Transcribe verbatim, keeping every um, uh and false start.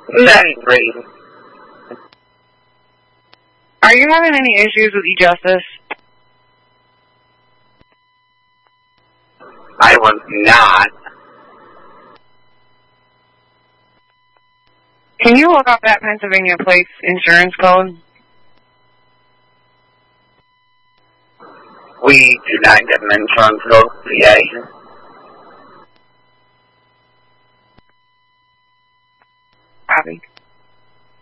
Ninth-grade. Are you having any issues with e-justice? I was not. Can you look up that Pennsylvania plates insurance code? We do not get an insurance code for P A. Copy.